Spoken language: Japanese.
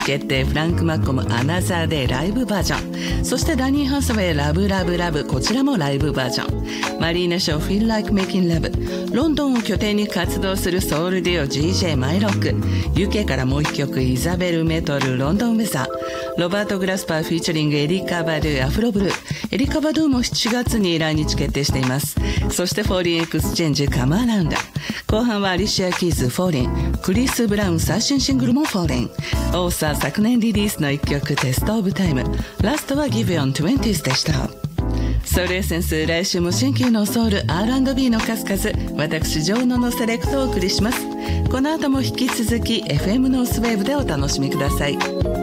決定フランク・マッコムアナザーデイライブバージョン、そしてダニー・ハウスウェイラブラブラブ、こちらもライブバージョン、マリーナ・ショー Feel Like Making Love、ロンドンを拠点に活動するソウルデュオ GJ マイロック、 UK からもう一曲イザベル・メトルロンドンウェザー、ロバート・グラスパーフィーチャリングエリカ・バドゥアフロブルー、エリカ・バドゥも7月に来日決定しています。そしてフォーリンエクスチェンジカムアラウンド、後半はアリシア・キーズフォーリン、クリス・ブラウン最新シングルもフォーリン、オーサー昨年リリースの一曲テストオブタイム、ラストは Give On 20s でした。ソウルエッセンス、来週も新旧のソウル R&B の数々、私ジョーノのセレクトをお送りします。この後も引き続き FM ノースウェーブでお楽しみください。